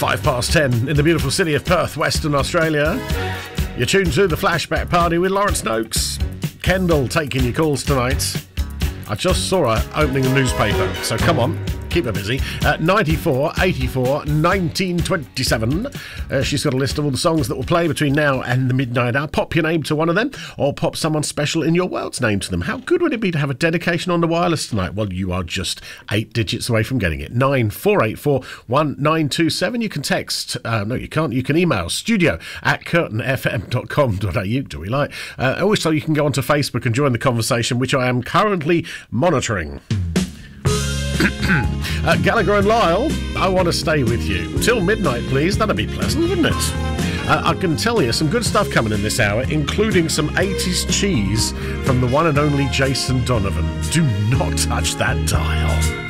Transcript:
10 in the beautiful city of Perth, Western Australia. You're tuned to the Flashback Party with Lawrence Noakes. Kendall taking your calls tonight. I just saw her opening a newspaper, so come on, keep her busy. 94, 84, 1927. She's got a list of all the songs that will play between now and the midnight hour. Pop your name to one of them, or pop someone special in your world's name to them. How good would it be to have a dedication on the wireless tonight? Well, you are just 8 digits away from getting it. 9484 1927. You can text, no you can't, you can email studio@curtainfm.com.au, do we like? Also, you can go onto Facebook and join the conversation, which I am currently monitoring. Gallagher and Lyle, I want to stay with you till midnight, please. That'd be pleasant, wouldn't it? I can tell you some good stuff coming in this hour, including some 80s cheese from the one and only Jason Donovan. Do not touch that dial.